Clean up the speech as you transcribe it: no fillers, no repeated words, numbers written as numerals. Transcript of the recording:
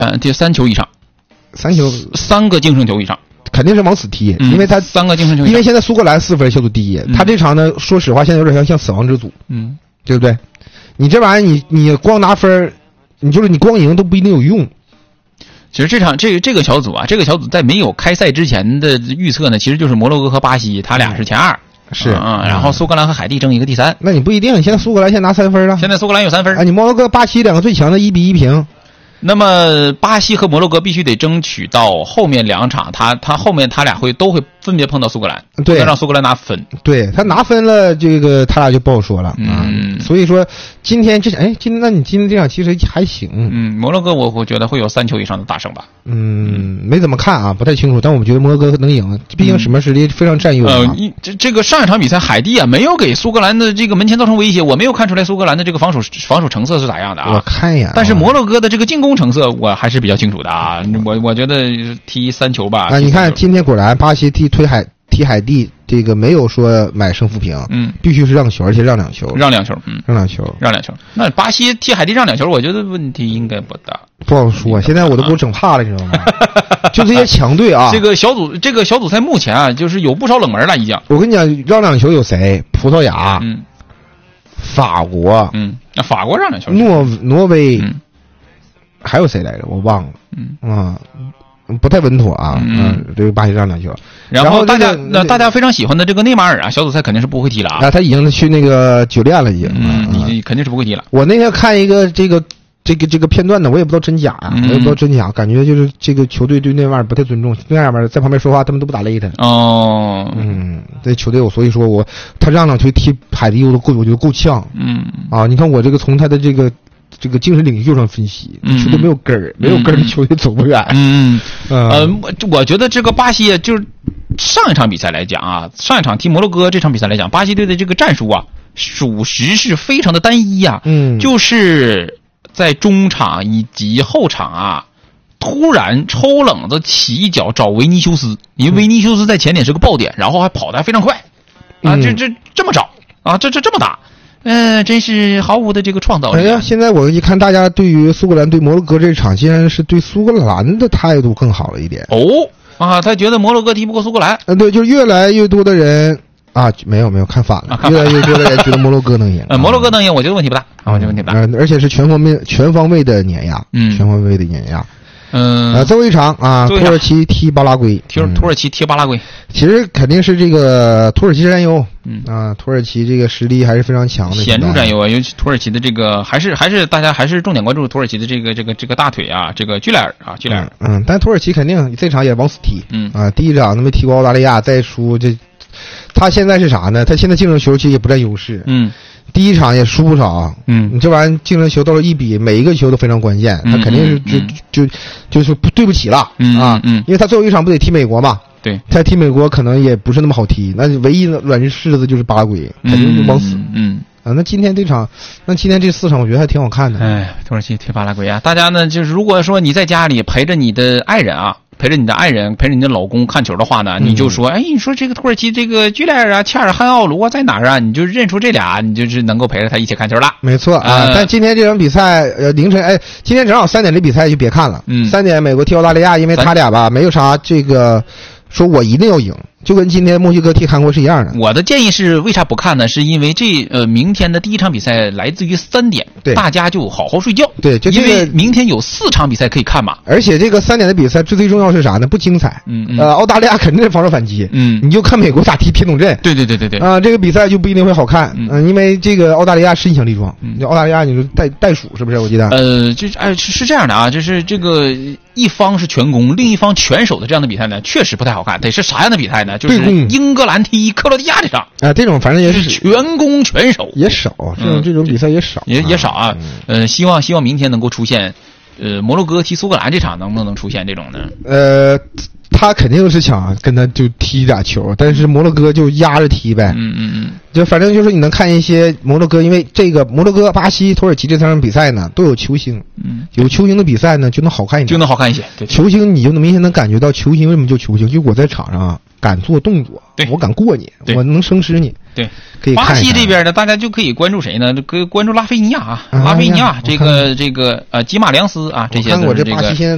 这3球以上 ，3球 ，3个净胜球以上。 肯定是往死踢，因为他 3个净胜球， 因为现在苏格兰4分小组第一，他这场呢，说实话，现在有点像死亡之组，对不对？你这玩意儿，你光拿分，你光赢都不一定有用。 其实这个小组啊，这个小组在没有开赛之前的预测呢，其实就是摩洛哥和巴西，他俩是前2， 是然后苏格兰和海地争一个第3。 那你不一定，现在苏格兰先拿3分了， 现在苏格兰有3分， 你摩洛哥、巴西2个最强的1-1平。 那么巴西和摩洛哥必须得争取到后面2场，他后面他俩都会分别碰到苏格兰， 对， 让苏格兰拿分， 对他拿分了，这个他俩就不好说了。所以说今天那你今天这场其实还行。 摩洛哥我觉得会有3球以上的大胜吧。 没怎么看啊，不太清楚，但我觉得摩洛哥能赢，毕竟什么实力非常占优。 这个上一场比赛海地啊没有给苏格兰的这个门前造成威胁，我没有看出来苏格兰的这个防守成色是咋样的啊？ 我看一眼。 但是摩洛哥的这个进攻成色我还是比较清楚的啊，我觉得踢3球吧。 你看今天果然巴西踢海地，这个没有说买胜负平，必须是让球，而且让2球， 让2球， 让2球。 那巴西踢海地让2球，我觉得问题应该不大。 不好说，现在我都给我整怕了，你知道吗？就这些强队啊， 这个小组赛目前啊，就是有不少冷门了已经。 我跟你讲，让2球有谁？葡萄牙，法国， 那法国让2球， 挪威，还有谁来着？我忘了，不太稳妥啊，这个巴西让2球， 然后大家非常喜欢的这个内马尔啊，小组赛肯定是不会踢了啊， 他已经去那个酒店了，已经， 你肯定是不会踢了。 我那天看一个这个片段呢，我也不知道真假呀，感觉就是这个球队对内马尔不太尊重，内马尔在旁边说话，他们都不打擂他。这球队所以说他让2球踢海地，我觉得够呛。你看我这个从他的这个精神领袖上分析，球队没有根儿，没有根儿，球队走不远。 我觉得这个巴西就是上一场比赛来讲啊，上一场踢摩洛哥这场比赛来讲，巴西队的这个战术啊，属实是非常的单一啊。就是在中场以及后场啊，突然抽冷子起一脚找维尼修斯，因为维尼修斯在前点是个爆点，然后还跑得还非常快啊，这么找啊，这么打。真是毫无的这个创造力。 现在我一看，大家对于苏格兰对摩洛哥这场，竟然是对苏格兰的态度更好了一点。 他觉得摩洛哥踢不过苏格兰。 对，就是越来越多的人啊，没有看反了，越来越多的人觉得摩洛哥能赢。 摩洛哥能赢，我觉得问题不大，我觉得问题不大。 而且是全方位的碾压，全方位的碾压。最后一场啊，土耳其踢巴拉圭， 土耳其踢巴拉圭， 其实肯定是这个土耳其占优，土耳其这个实力还是非常强的， 显著占优啊。尤其土耳其的这个还是大家还是重点关注土耳其的这个大腿啊，这个居莱尔。 但土耳其肯定这场也往死踢，第一场他没踢过澳大利亚，再输他现在是啥呢？他现在净胜球其实也不占优势，第一场也输不少，你这玩意儿净胜球到了1比，每一个球都非常关键，他肯定是就是对不起了因为他最后一场不得踢美国嘛， 对， 他踢美国可能也不是那么好踢，那唯一的软柿子就是巴拉圭，肯定就往死，那今天这4场我觉得还挺好看的。 土耳其踢巴拉圭啊，大家呢就是如果说你在家里陪着你的爱人啊，陪着你的老公看球的话呢，你就说，你说这个土耳其这个居莱尔啊、切尔汉奥卢啊在哪儿啊？你就认出这俩，你就是能够陪着他一起看球了。 没错但今天这场比赛凌晨，今天正好3点的比赛就别看了。3点美国踢澳大利亚，因为他俩吧没有啥这个说我一定要赢，就跟今天墨西哥踢韩国是一样的。 我的建议是为啥不看呢？是因为明天的第一场比赛来自于3点， 对， 大家就好好睡觉。 对， 因为明天有4场比赛可以看嘛。 而且这个3点的比赛最重要是啥呢？不精彩。澳大利亚肯定是防守反击。你就看美国咋踢铁桶阵。 对。 这个比赛就不一定会好看。因为这个澳大利亚是一强力壮。澳大利亚你说袋鼠是不是？我记得。 是这样的啊，就是这个一方是全攻，另一方全守的这样的比赛呢，确实不太好看。得是啥样的比赛呢？就是英格兰踢克罗地亚这场这种反正也是全攻全守， 也少，这种比赛也少， 也少啊。希望明天能够出现，摩洛哥踢苏格兰这场能不能出现这种呢？ 他肯定是想跟他就踢俩球，但是摩洛哥就压着踢呗。就反正就是你能看一些摩洛哥，因为这个摩洛哥、巴西、土耳其这3场比赛呢都有球星，有球星的比赛呢就能好看一点， 对， 球星你就能明显能感觉到球星为什么叫球星，就我在场上敢做动作，我敢过你，我能生吃你。 对， 可以看巴西这边呢，大家就可以关注谁呢？可以关注拉菲尼亚啊，拉菲尼亚这个吉马良斯啊，这些。 我看我这巴西现在